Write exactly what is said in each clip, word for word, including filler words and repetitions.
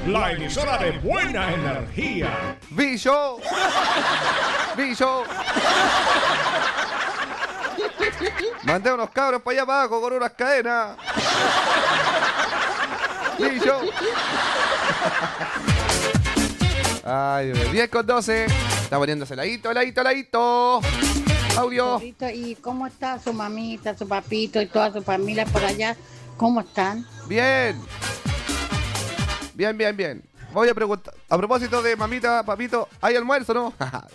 la emisora de buena energía. ¡Bicho! ¡Bicho! Mandé unos cabros para allá abajo con unas cadenas. ¡Bicho! Ay, Dios mío. diez con doce. Está poniéndose ladito, ladito, ladito. Audio. ¿Y cómo está su mamita, su papito y toda su familia por allá? ¿Cómo están? Bien. Bien, bien, bien. Voy a preguntar. A propósito de mamita, papito, ¿hay almuerzo, no?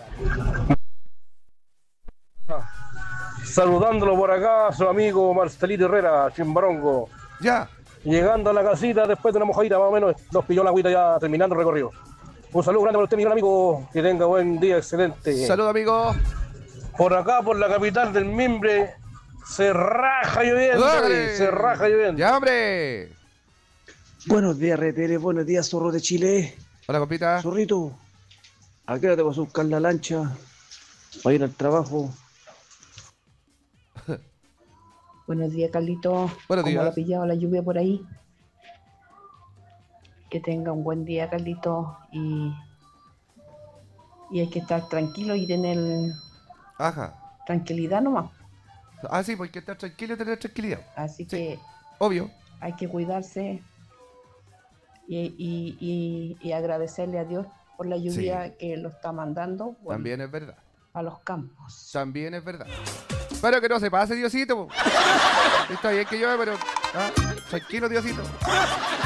Saludándolo por acá, su amigo Marcelito Herrera, Chimbarongo. Ya. Llegando a la casita después de una mojadita más o menos, nos pilló la agüita ya terminando el recorrido. Un saludo grande para usted, mi gran amigo. Que tenga buen día, excelente. Saludos, amigo. Por acá, por la capital del Mimbre, se raja lloviendo. ¡Dale! Se raja lloviendo. ¡Ya, hombre! Buenos días, R T L. Buenos días, zorro de Chile. Hola, compita. Zorrito, ¿a qué hora te vas a buscar la lancha para ir al trabajo? Buenos días, Carlito. Buenos ¿Cómo días. le ha pillado la lluvia por ahí? Que tenga un buen día, Carlito. Y, y hay que estar tranquilo y tener Ajá. tranquilidad nomás. Ah, sí, porque estar tranquilo y tener tranquilidad. Así Sí. que Obvio. hay que cuidarse y, y, y, y agradecerle a Dios por la lluvia Sí. que lo está mandando, bueno, También es verdad. a los campos. También es verdad. Pero que no se pase, Diosito. po. Está bien que llueve, pero... ah, tranquilo, Diosito.